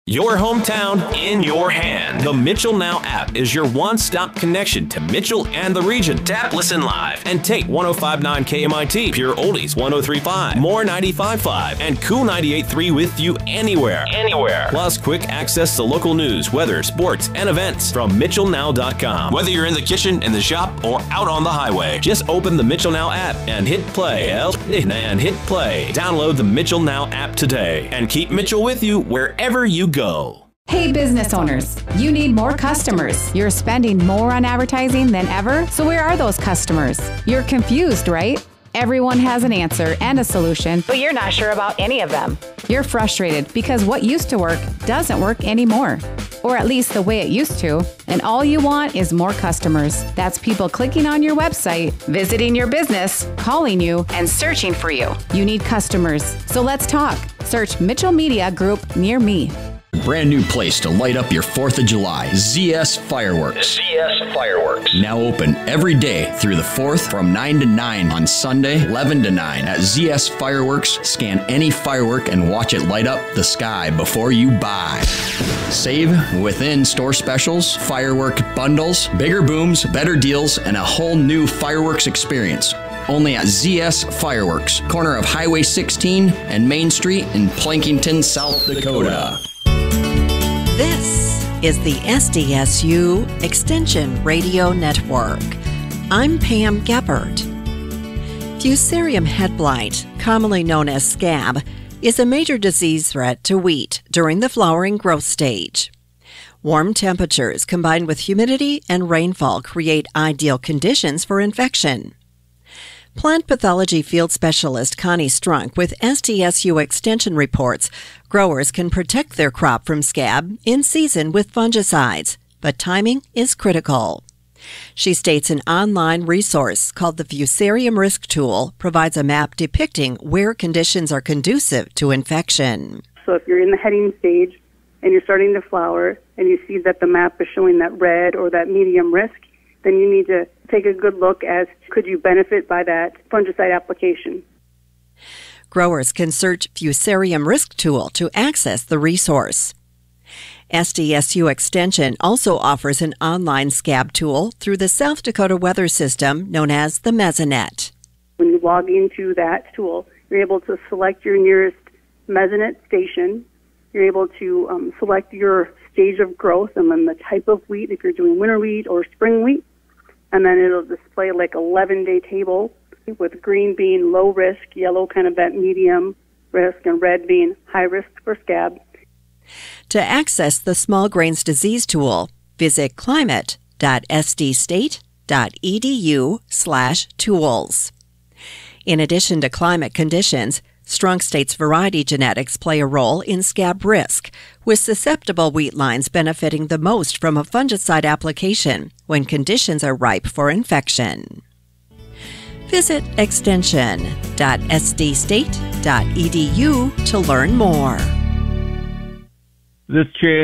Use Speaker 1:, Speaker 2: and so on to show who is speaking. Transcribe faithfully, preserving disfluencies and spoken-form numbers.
Speaker 1: Your hometown in your hand. The Mitchell Now app is your one-stop connection to Mitchell and the region. Tap, listen live, and take one oh five point nine K M I T, Pure Oldies one oh three point five, More ninety-five point five, and Cool ninety-eight point three with you anywhere. Anywhere. Plus quick access to local news, weather, sports, and events from Mitchell Now dot com. Whether you're in the kitchen, in the shop, or out on the highway, just open the Mitchell Now app and hit play. And hit play. Download the Mitchell Now app today and keep Mitchell with you wherever you go.
Speaker 2: Hey business owners, you need more customers. You're spending more on advertising than ever, so where are those customers? You're confused, right? Everyone has an answer and a solution, but you're not sure about any of them. You're frustrated because what used to work doesn't work anymore, or at least the way it used to, and all you want is more customers. That's people clicking on your website, visiting your business, calling you, and searching for you. You need customers, so let's talk. Search Mitchell Media Group near me.
Speaker 3: Brand new place to light up your fourth of July. Z S Fireworks.
Speaker 4: Z S Fireworks.
Speaker 3: Now open every day through the fourth from nine to nine on Sunday, eleven to nine. At Z S Fireworks, scan any firework and watch it light up the sky before you buy. Save with in-store specials, firework bundles, bigger booms, better deals, and a whole new fireworks experience. Only at Z S Fireworks, corner of Highway sixteen and Main Street in Plankington, South Dakota.
Speaker 5: This is the S D S U Extension Radio Network. I'm Pam Geppert. Fusarium head blight, commonly known as scab, is a major disease threat to wheat during the flowering growth stage. Warm temperatures combined with humidity and rainfall create ideal conditions for infection. Plant pathology field specialist Connie Strunk with S D S U Extension reports growers can protect their crop from scab in season with fungicides, but timing is critical. She states an online resource called the Fusarium Risk Tool provides a map depicting where conditions are conducive to infection.
Speaker 6: So if you're in the heading stage and you're starting to flower and you see that the map is showing that red or that medium risk, then you need to take a good look as could you benefit by that fungicide application.
Speaker 5: Growers can search Fusarium Risk Tool to access the resource. S D S U Extension also offers an online scab tool through the South Dakota weather system known as the Mesonet.
Speaker 6: When you log into that tool, you're able to select your nearest Mesonet station. You're able to um, select your stage of growth and then the type of wheat, if you're doing winter wheat or spring wheat. And then it'll display like eleven-day table with green being low risk, yellow kind of that medium risk, and red being high risk for scab.
Speaker 5: To access the Small Grains Disease Tool, visit climate dot s d state dot e d u slash tools. In addition to climate conditions, Strunk states variety genetics play a role in scab risk, with susceptible wheat lines benefiting the most from a fungicide application when conditions are ripe for infection. Visit extension dot s d state dot e d u to learn more.
Speaker 7: This change